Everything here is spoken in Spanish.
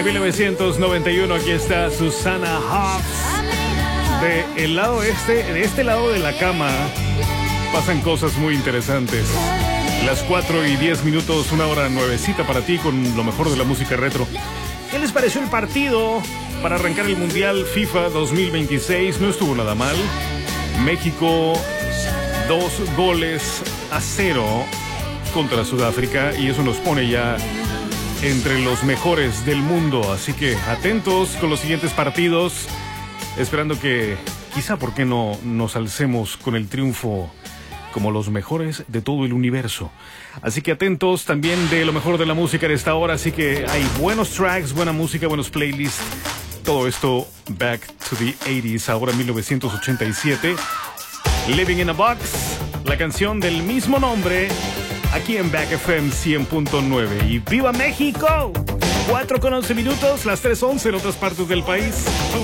1991, aquí está Susanna Hoffs. De este lado de la cama pasan cosas muy interesantes. Las 4:10, una hora nuevecita para ti con lo mejor de la música retro. ¿Qué les pareció el partido para arrancar el Mundial FIFA 2026? No estuvo nada mal. México 2-0 contra Sudáfrica, y eso nos pone ya entre los mejores del mundo. Así que atentos con los siguientes partidos, esperando que quizá, ¿por qué no?, nos alcemos con el triunfo como los mejores de todo el universo. Así que atentos también de lo mejor de la música en esta hora. Así que hay buenos tracks, buena música, buenos playlists. Todo esto back to the 80s, ahora 1987. Living in a Box, la canción del mismo nombre, aquí en Back FM 100.9. Y ¡viva México! 4:11, las 3:11 en otras partes del país.